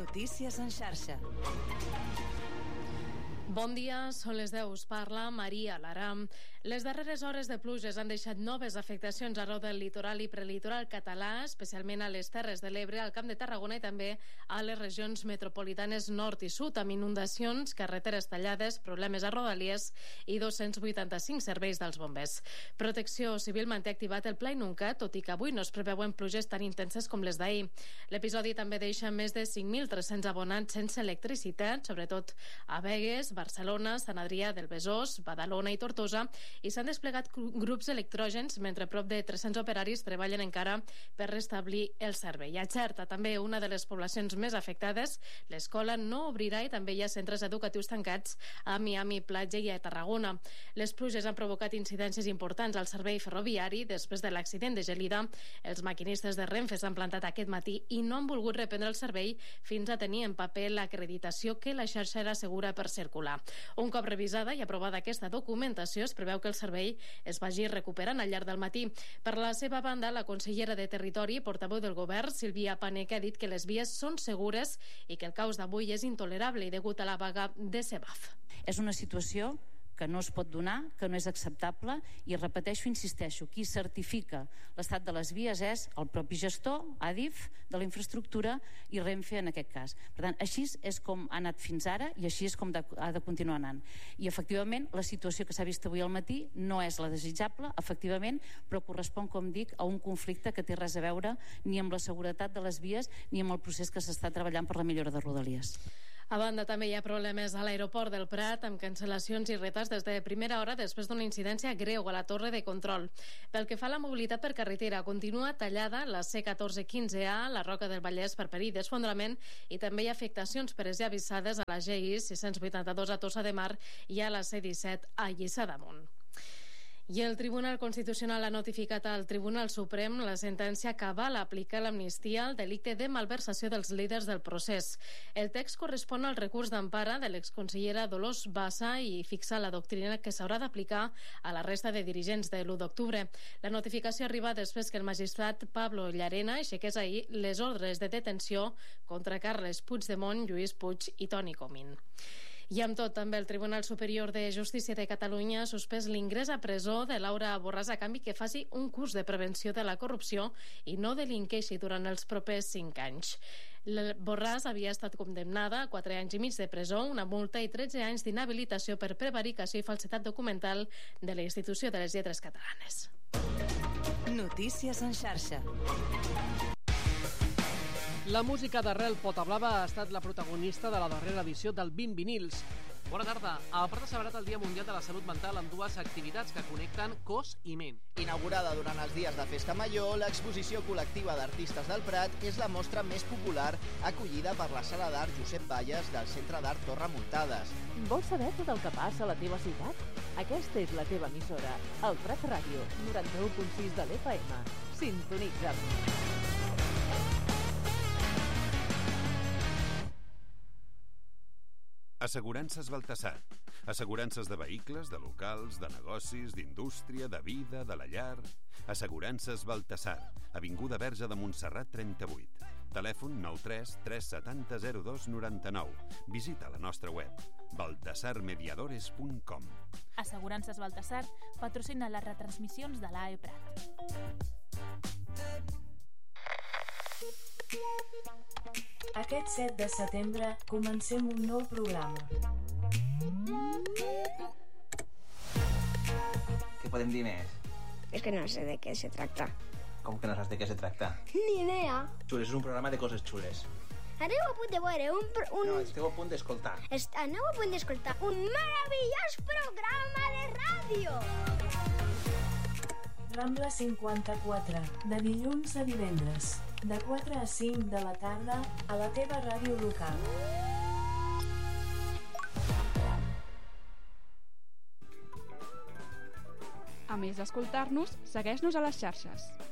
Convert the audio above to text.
Notícies en xarxa. Bon dia, són les 10. Us parla Maria Lara. Les darreres hores de pluges han deixat noves afectacions arreu del litoral i prelitoral català, especialment a les Terres de l'Ebre, al Camp de Tarragona i també a les regions metropolitanes nord i sud, amb inundacions, carreteres tallades, problemes a Rodalies i 285 serveis dels bombers. Protecció Civil manté activat el Pla Inunca, tot i que avui no es preveuen pluges tan intenses com les d'ahir. L'episodi també deixa més de 5.300 abonats sense electricitat, sobretot a Begues, Barcelona, Sant Adrià del Besòs, Badalona i Tortosa, i s'han desplegat grups electrògens mentre prop de 300 operaris treballen encara per restablir el servei. A Xerta, també una de les poblacions més afectades, l'escola no obrirà i també hi ha centres educatius tancats a Miami, Platja i a Tarragona. Les pluges han provocat incidències importants al servei ferroviari. Després de l'accident de Gelida, els maquinistes de Renfe s'han plantat aquest matí i no han volgut reprendre el servei fins a tenir en paper l'acreditació que la xarxa era segura per circular. Un cop revisada i aprovada aquesta documentació, es preveu que el servei es vagi recuperant al llarg del matí. Per la seva banda, la consellera de Territori i portaveu del govern, Sílvia Paneque, ha dit que les vies són segures i que el caos d'avui és intolerable i degut a la vaga de Sebaf. És una situació que no es pot donar, que no és acceptable, i repeteixo, insisteixo, qui certifica l'estat de les vies és el propi gestor, Adif, de la infraestructura, i Renfe en aquest cas. Per tant, així és com ha anat fins ara i així és com ha de continuar anant. I efectivament, la situació que s'ha vist avui al matí no és la desitjable, efectivament, però correspon, com dic, a un conflicte que té res a veure ni amb la seguretat de les vies ni amb el procés que s'està treballant per la millora de Rodalies. A banda, també hi ha problemes a l'aeroport del Prat, amb cancel·lacions i retards des de primera hora després d'una incidència greu a la torre de control. Pel que fa a la mobilitat per carretera, continua tallada la C1415A, la Roca del Vallès, per perill d'esfondrament, i també hi ha afectacions ja avisades a la GI 682 a Tossa de Mar i a la C17 a Lliçà d'Amunt. I el Tribunal Constitucional ha notificat al Tribunal Suprem la sentència que avala aplicar l'amnistia al delicte de malversació dels líders del procés. El text correspon al recurs d'empara de l'exconsellera Dolors Bassa i fixa la doctrina que s'haurà d'aplicar a la resta de dirigents de l'1 d'octubre. La notificació arriba després que el magistrat Pablo Llarena aixequés ahir les ordres de detenció contra Carles Puigdemont, Lluís Puig i Toni Comín. I amb tot, també el Tribunal Superior de Justícia de Catalunya ha suspès l'ingrés a presó de Laura Borràs a canvi que faci un curs de prevenció de la corrupció i no delinqueixi durant els propers 5 anys. Borràs havia estat condemnada a 4 anys i mig de presó, una multa i 13 anys d'inhabilitació per prevaricació i falsedat documental de la Institució de les Lletres Catalanes. Notícies en xarxa. La música d'Arrel Potablava ha estat la protagonista de la darrera edició del 20 vinils. Bona tarda. A Prat s'ha celebrat el Dia Mundial de la Salut Mental amb dues activitats que connecten cos i ment. Inaugurada durant els dies de Festa Major, l'exposició col·lectiva d'artistes del Prat és la mostra més popular acollida per la Sala d'Art Josep Valles del Centre d'Art Torre Muntades. Vols saber tot el que passa a la teva ciutat? Aquesta és la teva emissora, el Prat Ràdio, 91.6 de l'FM. Sintonitza'm. Assegurances Baltasar. Assegurances de vehicles, de locals, de negocis, d'indústria, de vida, de la llar. Assegurances Baltasar. Avinguda Verge de Montserrat 38. Telèfon 93 370 02 99. Visita la nostra web baltasarmediadores.com. Assegurances Baltasar patrocina les retransmissions de l'AE Prat. Aquest 7 de setembre comencem un nou programa. Què podem dir més? És que no sé de què se tracta. Com que no saps de què se tracta? Ni idea. Xules, és un programa de coses xules. Aneu a punt de veure No, esteu a punt d'escoltar. Aneu a punt d'escoltar un meravellós programa de ràdio. Rambla 54, de dilluns a divendres, de 4 a 5 de la tarda, a la teva ràdio local. A més d'escoltar-nos, segueix-nos a les xarxes.